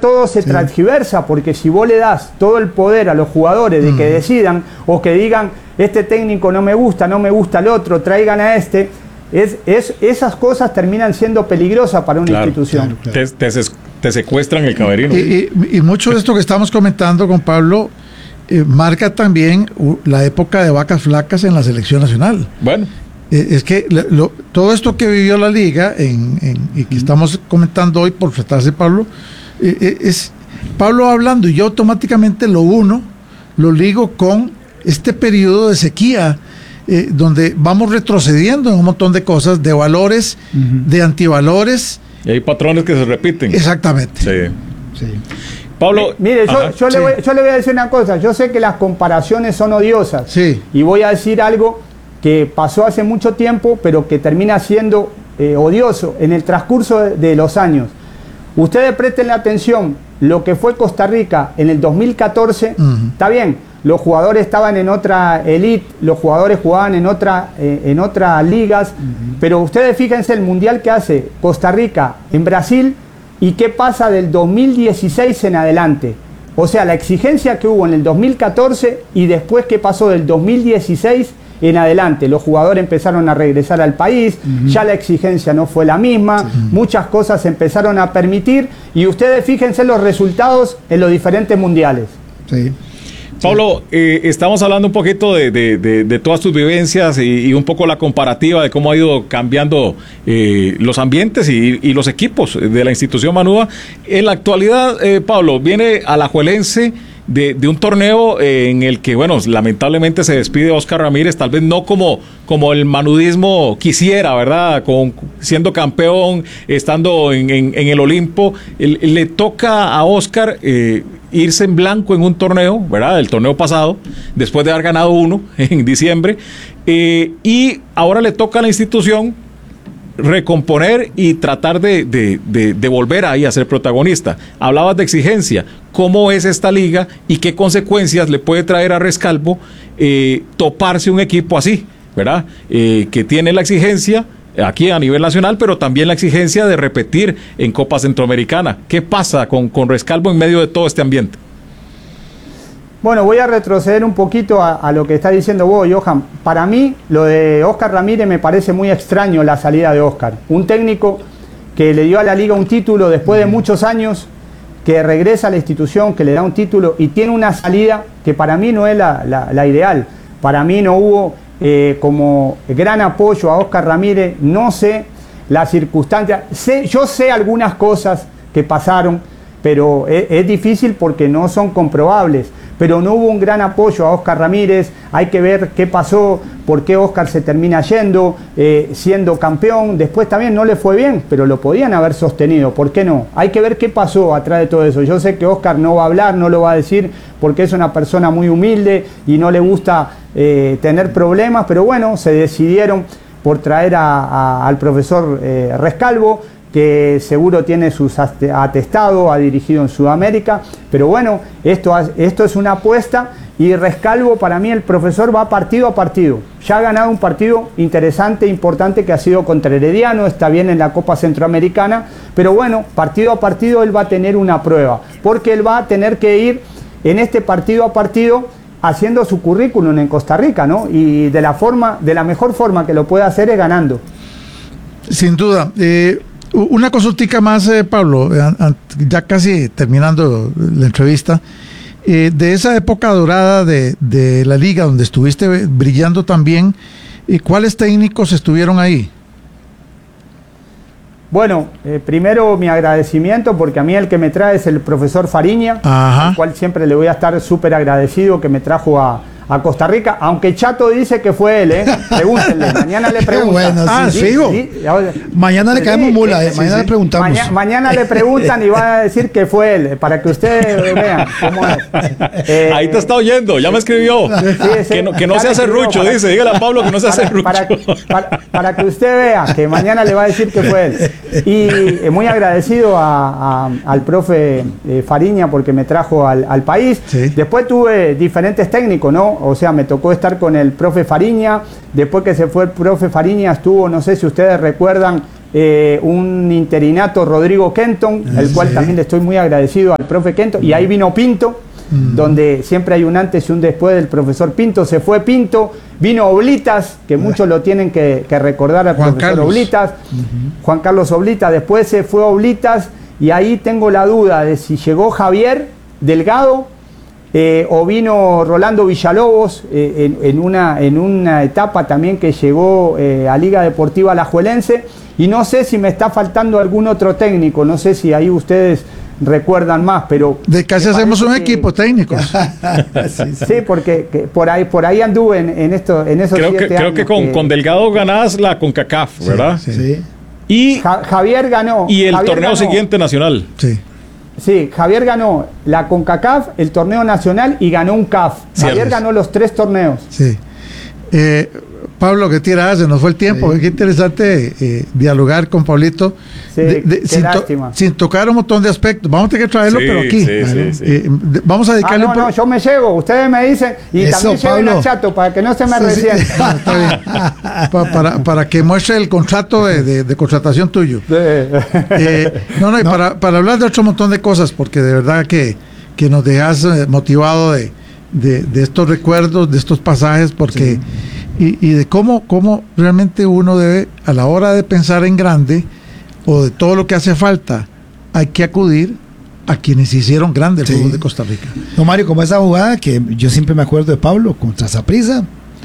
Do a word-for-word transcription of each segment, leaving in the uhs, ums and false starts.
todo se sí. transgiversa, porque si vos le das todo el poder a los jugadores de mm. que decidan, o que digan, este técnico no me gusta, no me gusta el otro, traigan a este, es, es, esas cosas terminan siendo peligrosas para una claro, institución. Claro, claro. Te, te, te secuestran el camerino. Y, y, y mucho de esto que estamos comentando con Pablo, eh, marca también uh, la época de vacas flacas en la selección nacional. Bueno. Es que lo, todo esto que vivió la liga en, en, y que estamos comentando hoy por tratarse Pablo, eh, es Pablo hablando y yo automáticamente lo uno, lo ligo con este periodo de sequía, eh, donde vamos retrocediendo en un montón de cosas, de valores, uh-huh. de antivalores. Y hay patrones que se repiten. Exactamente. Sí. Sí. Pablo, eh, mire, yo, yo, sí. le voy, yo le voy a decir una cosa, yo sé que las comparaciones son odiosas, sí. y voy a decir algo que pasó hace mucho tiempo, pero que termina siendo eh, odioso en el transcurso de, de los años. Ustedes presten la atención, lo que fue Costa Rica en el dos mil catorce, uh-huh. está bien, los jugadores estaban en otra elite, los jugadores jugaban en, otra, eh, en otras ligas, uh-huh. pero ustedes fíjense el mundial que hace Costa Rica en Brasil y qué pasa del dos mil dieciséis en adelante. O sea, la exigencia que hubo en el dos mil catorce y después qué pasó del dos mil dieciséis en adelante, los jugadores empezaron a regresar al país, uh-huh. ya la exigencia no fue la misma, sí. muchas cosas se empezaron a permitir y ustedes fíjense los resultados en los diferentes mundiales. Sí. Pablo, eh, estamos hablando un poquito de, de, de, de todas tus vivencias y, y un poco la comparativa de cómo ha ido cambiando eh, los ambientes y, y los equipos de la institución Manúa. En la actualidad, eh, Pablo, viene Alajuelense De, de un torneo eh, en el que, bueno, lamentablemente se despide Óscar Ramírez, tal vez no como, como el manudismo quisiera, ¿verdad? Con, siendo campeón, estando en, en, en el Olimpo, el, le toca a Óscar eh, irse en blanco en un torneo, ¿verdad? El torneo pasado, después de haber ganado uno en diciembre, eh, y ahora le toca a la institución recomponer y tratar de, de, de, de volver ahí a ser protagonista. Hablabas de exigencia. ¿Cómo es esta liga y qué consecuencias le puede traer a Rescalvo eh, toparse un equipo así, ¿verdad? Eh, que tiene la exigencia aquí a nivel nacional, pero también la exigencia de repetir en Copa Centroamericana. ¿Qué pasa con, con Rescalvo en medio de todo este ambiente? Bueno, voy a retroceder un poquito a, a lo que está diciendo vos, Johan. Para mí, lo de Óscar Ramírez me parece muy extraño, la salida de Óscar. Un técnico que le dio a la liga un título después de muchos años, que regresa a la institución, que le da un título y tiene una salida que para mí no es la, la, la ideal. Para mí no hubo eh, como gran apoyo a Óscar Ramírez, no sé las circunstancias. Sé, yo sé algunas cosas que pasaron, pero es, es difícil porque no son comprobables. Pero no hubo un gran apoyo a Óscar Ramírez, hay que ver qué pasó, por qué Óscar se termina yendo, eh, siendo campeón, después también no le fue bien, pero lo podían haber sostenido, ¿por qué no? Hay que ver qué pasó atrás de todo eso. Yo sé que Óscar no va a hablar, no lo va a decir, porque es una persona muy humilde y no le gusta eh, tener problemas, pero bueno, se decidieron por traer a, a, al profesor eh, Rescalvo, que seguro tiene sus atestados, ha dirigido en Sudamérica, pero bueno, esto, esto es una apuesta y Rescalvo, para mí el profesor va partido a partido. Ya ha ganado un partido interesante, importante, que ha sido contra Herediano, está bien en la Copa Centroamericana, pero bueno, partido a partido él va a tener una prueba, porque él va a tener que ir en este partido a partido haciendo su currículum en Costa Rica, ¿no? Y de la forma, de la mejor forma que lo puede hacer es ganando. Sin duda. Eh... Una consultica más, eh, Pablo, ya casi terminando la entrevista, eh, de esa época dorada de, de la liga donde estuviste brillando también, ¿cuáles técnicos estuvieron ahí? Bueno, eh, primero mi agradecimiento, porque a mí el que me trae es el profesor Fariña, Ajá. al cual siempre le voy a estar súper agradecido, que me trajo a, a Costa Rica, aunque Chato dice que fue él, ¿eh? Pregúntenle, mañana le preguntan. Bueno, ah, sí, fijo. Sí, sí, mañana le caemos sí, mula, eh, sí, mañana sí. le preguntamos. Maña, mañana le preguntan y va a decir que fue él, para que ustedes vean cómo es. Eh, Ahí te está oyendo, ya me escribió. Sí, sí, que no, que no se hace rucho, para, dice, dígale a Pablo que no se hace rucho. Para, para, para que usted vea que mañana le va a decir que fue él. Y eh, muy agradecido a, a, al profe eh, Fariña porque me trajo al, al país. Sí. Después tuve diferentes técnicos, ¿no? O sea, me tocó estar con el profe Fariña. Después que se fue el profe Fariña, estuvo, no sé si ustedes recuerdan, eh, un interinato, Rodrigo Kenton, Ah, el cual sí. también le estoy muy agradecido al profe Kenton, y ahí vino Pinto, mm. donde siempre hay un antes y un después del profesor Pinto. Se fue Pinto, vino Oblitas, que muchos lo tienen que, que recordar al Juan profesor Carlos. Oblitas, uh-huh. Juan Carlos Oblitas, después se fue Oblitas, y ahí tengo la duda de si llegó Javier Delgado, Eh, o vino Rolando Villalobos eh, en, en, una, en una etapa también que llegó eh, a Liga Deportiva Alajuelense, y no sé si me está faltando algún otro técnico, no sé si ahí ustedes recuerdan más, pero de casi hacemos un que, equipo técnico. sí, sí. sí, porque que por ahí por ahí anduve en, en esto en esos creo siete que, años. Creo que con, que, con Delgado ganás la CONCACAF, sí, ¿verdad? Sí. sí. Y ja, Javier ganó. Y el Javier torneo ganó. siguiente nacional. Sí. Sí, Javier ganó la CONCACAF, el torneo nacional, y ganó un C A F. Sí, Javier es. ganó los tres torneos. Sí. Eh, Pablo, ¿qué tira? Se nos fue el tiempo. Sí. Qué interesante eh, dialogar con Pablito. Sí, de, de, qué sin, lástima. To, sin tocar un montón de aspectos. Vamos a tener que traerlo, sí, pero aquí. Sí, ¿vale? sí, sí. Eh, de, vamos a dedicarle ah, no, un po- no, yo me llego. Ustedes me dicen. Y Eso, también lleven Pablo. al Chato para que no se me Sí, sí. resienta. No, está bien. Pa, para, para que muestre el contrato de, de, de contratación tuyo. Sí. Eh, no, no, y no. Para, para hablar de otro montón de cosas, porque de verdad que, que nos dejas eh, motivado de, de, de estos recuerdos, de estos pasajes, porque sí. y, y de cómo, cómo realmente uno debe, a la hora de pensar en grande, o de todo lo que hace falta, hay que acudir a quienes hicieron grande el sí. fútbol de Costa Rica. No, Mario, como esa jugada que yo siempre me acuerdo de Pablo contra Saprissa,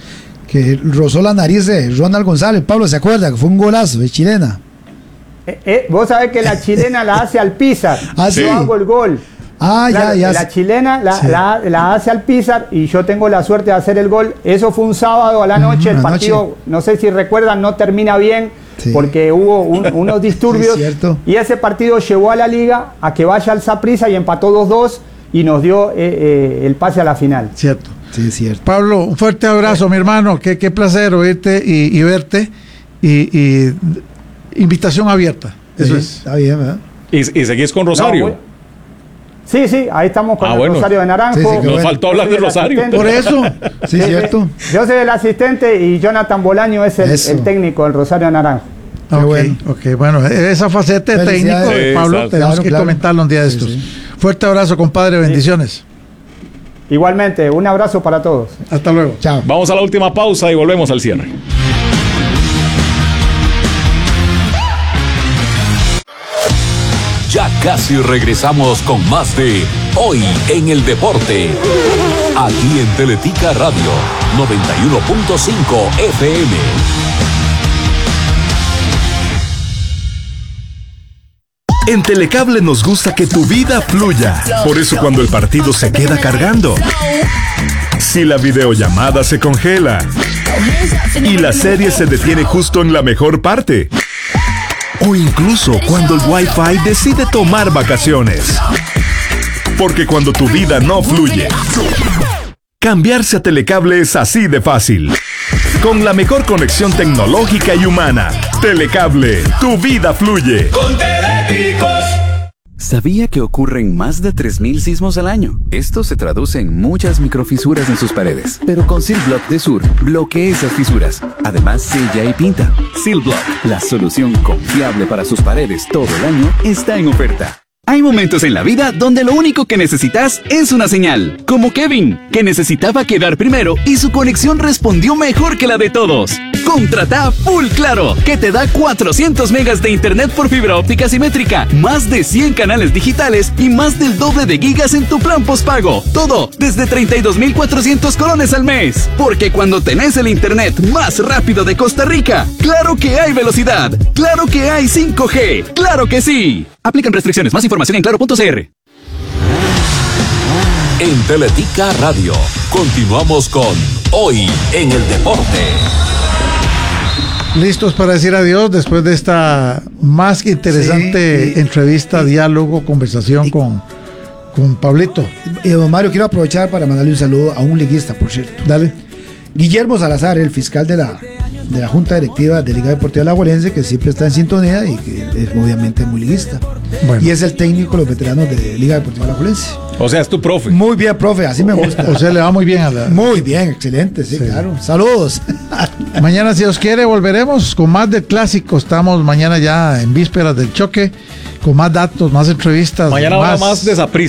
que rozó la nariz de Ronald González. Pablo, ¿se acuerda? Que fue un golazo de chilena. Eh, eh, vos sabés que la chilena la hace al Pizar. Ah, sí. Yo hago el gol. Ah, claro, ya, ya. La chilena la, sí. la, la hace al Pizar, y yo tengo la suerte de hacer el gol. Eso fue un sábado a la noche. Mm, el partido, noche. no sé si recuerdan, no termina bien. Sí. Porque hubo un, unos disturbios sí, y ese partido llevó a la liga a que vaya al Saprissa y empató dos dos y nos dio eh, eh, el pase a la final. Cierto. Sí, cierto. Pablo, un fuerte abrazo, sí. mi hermano. Qué, qué placer oírte y, y verte. Y, y invitación abierta. Eso sí, es. Está bien, ¿verdad? ¿Y, y seguís con Rosario? No, Sí, sí, ahí estamos con ah, el bueno. Rosario de Naranjo. Sí, sí, Nos bueno. faltó hablar de Rosario. Por eso. Sí, sí, cierto. Yo soy el asistente y Jonathan Bolaño es el, el técnico del Rosario de Naranjo. Okay, bueno. ok, bueno, esa faceta de técnico de Pablo sí, tenemos claro, que claro. comentarlo un día de estos. Sí, sí. Fuerte abrazo, compadre, bendiciones. Sí. Igualmente, un abrazo para todos. Hasta luego. Chao. Vamos a la última pausa y volvemos al cierre. Ya casi regresamos con más de Hoy en el Deporte. Aquí en Teletica Radio noventa y uno punto cinco F M. En Telecable nos gusta que tu vida fluya. Por eso cuando el partido se queda cargando, si la videollamada se congela y la serie se detiene justo en la mejor parte, o incluso cuando el Wi-Fi decide tomar vacaciones. Porque cuando tu vida no fluye, cambiarse a Telecable es así de fácil. Con la mejor conexión tecnológica y humana. Telecable, tu vida fluye. Con Teleticos. ¿Sabía que ocurren más de tres mil sismos al año? Esto se traduce en muchas microfisuras en sus paredes. Pero con Sealblock de Sur, bloquea esas fisuras. Además, sella y pinta. Sealblock, la solución confiable para sus paredes todo el año, está en oferta. Hay momentos en la vida donde lo único que necesitas es una señal. Como Kevin, que necesitaba quedar primero y su conexión respondió mejor que la de todos. Contrata Full Claro, que te da cuatrocientos megas de internet por fibra óptica simétrica, más de cien canales digitales y más del doble de gigas en tu plan postpago. Todo desde treinta y dos mil cuatrocientos colones al mes. Porque cuando tenés el internet más rápido de Costa Rica, claro que hay velocidad, claro que hay cinco G, claro que sí. Aplican restricciones. Más información en claro punto c r. En Teletica Radio, continuamos con Hoy en el Deporte. Listos para decir adiós después de esta más que interesante sí, entrevista, y, diálogo, conversación y, con, con Pablito. Y don Mario, quiero aprovechar para mandarle un saludo a un liguista, por cierto. Dale. Guillermo Salazar, el fiscal de la, de la Junta Directiva de Liga Deportiva Alajuelense, que siempre está en sintonía y que es obviamente muy liguista. Bueno. Y es el técnico de los veteranos de Liga Deportiva Alajuelense. O sea, es tu profe. Muy bien, profe, así me gusta. O sea, le va muy bien a la... Muy bien, excelente, sí, Sí. claro. Saludos. Mañana, si Dios quiere, volveremos con más del clásico. Estamos mañana ya en vísperas del choque, con más datos, más entrevistas. Mañana más... habrá más de Saprissa.